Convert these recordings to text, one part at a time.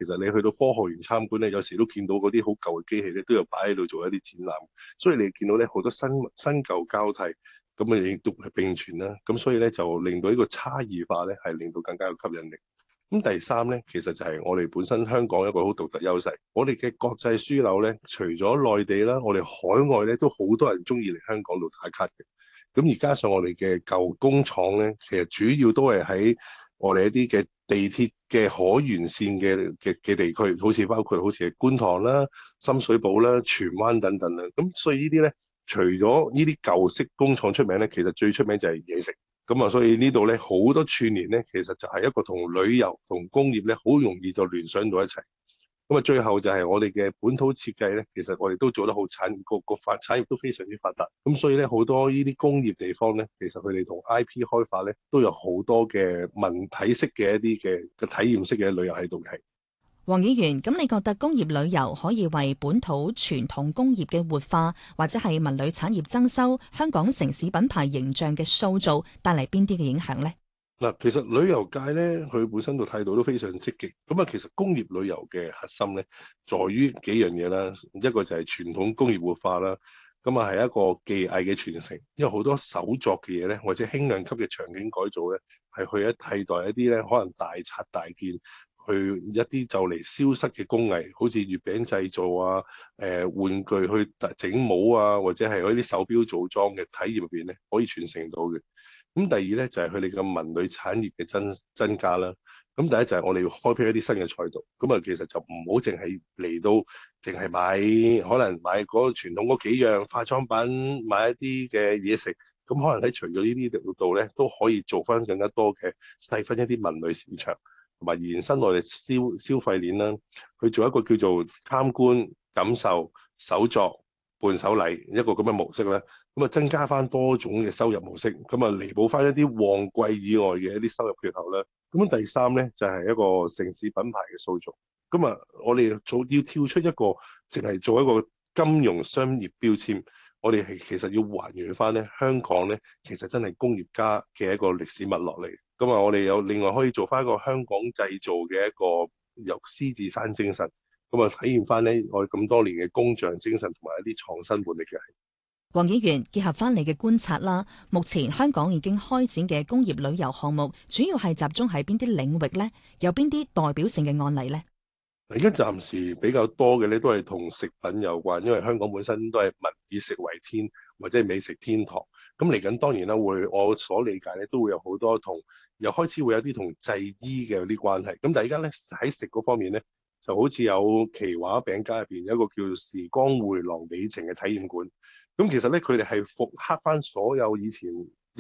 其實你去到科學園參觀咧，有時都見到嗰啲好舊嘅機器咧，都有擺喺度做一啲展覽。所以你見到咧好多新舊交替，咁啊亦都係並存啦。咁所以咧就令到呢個差異化咧係令到更加有吸引力。咁第三咧，其實就係我哋本身香港一個好獨特優勢。我哋嘅國際樞紐咧，除咗內地啦，我哋海外咧都好多人中意嚟香港度打卡嘅。咁而加上我哋嘅舊工廠咧，其實主要都係喺我哋一啲嘅地鐵嘅可沿線嘅地區，好似係觀塘啦、深水埗啦、荃灣等等啦。咁所以呢啲咧，除咗呢啲舊式工廠出名咧，其實最出名就係嘢食。咁啊，所以呢度咧好多串聯咧，其實就係一個同旅遊同工業咧，好容易就聯想到一齊。咁啊，最後就係我哋嘅本土設計咧，其實我哋都做得好產業都非常之發達。咁所以咧，好多呢啲工業地方咧，其實佢哋同 IP 開發咧，都有好多嘅文體式嘅一啲嘅體驗式嘅旅遊喺度嘅。 黃議員，咁你覺得工業旅遊可以為本土傳統工業嘅活化，或者係文旅產業增收、香港城市品牌形象嘅塑造，帶嚟邊啲嘅影響呢？ 嗱，其實旅遊界咧，佢本身個態度都非常積極。咁啊，其實工業旅遊嘅核心咧，在於幾樣嘢啦。一個就係傳統工業活化啦，咁啊係一個技藝嘅傳承。因為好多手作嘅嘢咧，或者輕量級嘅場景改造咧，係去替代一啲咧可能大拆大件，去一啲就嚟消失嘅工藝，好似月餅製造啊、玩具去整帽啊，或者係嗰啲手錶組裝嘅體驗入邊咧，可以傳承到嘅。咁第二咧就係佢哋嘅文旅產業嘅增加啦。咁第一就係我哋要開闢一啲新嘅賽道。咁啊，其實就唔好淨係嚟到，淨係買可能買嗰傳統嗰幾樣化妝品，買一啲嘅嘢食。咁可能喺除咗呢啲度咧，都可以做翻更加多嘅細分一啲文旅市場，同埋延伸我哋消費鏈啦，去做一個叫做參觀、感受、手作、伴手禮一個咁嘅模式咧。咁啊，增加翻多種嘅收入模式，咁啊彌補翻一啲旺季以外嘅一啲收入缺口啦。咁第三咧就係一個城市品牌嘅塑造。咁啊，我哋要跳出一個淨係做一個金融商業標籤，我哋係其實要還原翻咧香港咧，其實真係工業家嘅一個歷史脈絡嚟。咁啊，我哋有另外可以做翻一個香港製造嘅一個由獅子山精神，咁啊體現翻咧我哋咁多年嘅工匠精神同埋一啲創新活力嘅。 黃議員，結合翻你嘅觀察啦，目前香港已經開展嘅工業旅遊項目，主要係集中喺邊啲領域呢？有邊啲代表性嘅案例呢？ 而家暫時比較多嘅咧，都係同食品有關，因為香港本身都係民以食為天，或者係美食天堂。咁嚟緊當然啦，我所理解咧，都會有好多又開始會有啲同製衣嘅啲關係。咁但係而家咧喺食嗰方面咧，就好似有奇華餅家入邊有一個叫做時光回廊里程嘅體驗館。咁其實咧，佢哋係復刻翻所有以前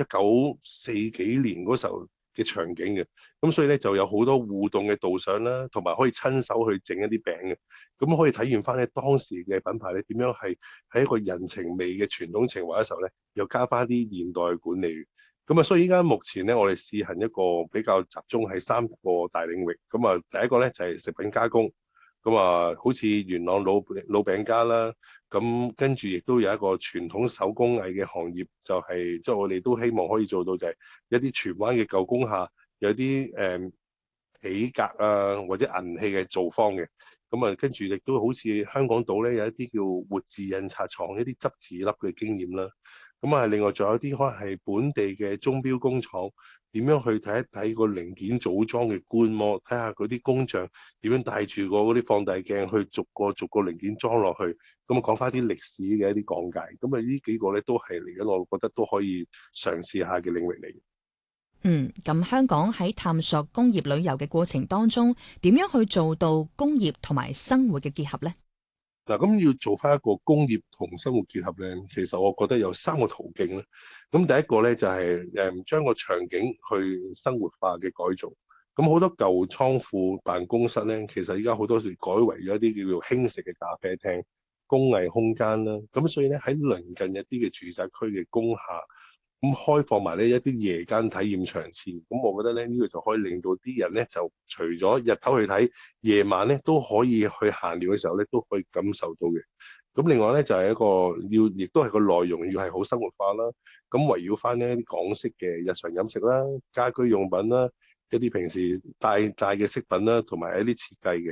1940幾年嗰時候嘅場景嘅。咁所以咧就有好多互動嘅導賞啦，同埋可以親手去整一啲餅嘅。咁可以體驗翻咧當時嘅品牌咧點樣係喺一個人情味嘅傳統情懷嘅時候咧，又加翻啲現代嘅管理。咁啊，所以依家目前咧，我哋試行一個比較集中喺3個大領域。咁啊，第一個咧就係食品加工。咁啊，好似元朗老餅家啦，咁跟住亦都有一個傳統手工藝嘅行業，就係即係我哋都希望可以做到，就係一啲荃灣嘅舊工廈有啲皮革啊或者銀器嘅造方嘅。咁啊，跟住亦都好似香港島咧有一啲叫活字印刷廠一啲執字粒嘅經驗啦。咁啊，另外仲有啲可能係本地嘅鐘錶工廠，點樣去睇一睇個零件組裝嘅觀摩，睇下嗰啲工匠點樣帶住嗰啲放大鏡去逐個零件裝落去，咁啊講翻啲歷史嘅一啲講解。咁啊，呢幾個咧都係嚟緊，我覺得都可以嘗試下嘅領域嚟。 咁香港喺探索工業旅遊嘅過程當中，點樣去做到工業同埋生活嘅結合呢？ 嗱，咁要做翻一個工業同生活結合咧，其實我覺得有3個途徑咧。咁第一個咧就係將個場景去生活化嘅改造。咁好多舊倉庫辦公室咧，其實依家好多時改為咗一啲叫做輕食嘅咖啡廳、工藝空間啦。咁所以咧喺鄰近一啲嘅住宅區嘅工廈，咁開放埋呢一啲夜間體驗場次。咁我覺得咧呢個就可以令到啲人咧就除咗日頭去睇，夜晚咧都可以去閒聊嘅時候咧都可以感受到嘅。咁另外咧就係一個亦都係個內容要係好生活化啦。咁圍繞翻呢啲港式嘅日常飲食啦、家居用品啦、一啲平時帶嘅飾品啦，同埋一啲設計嘅。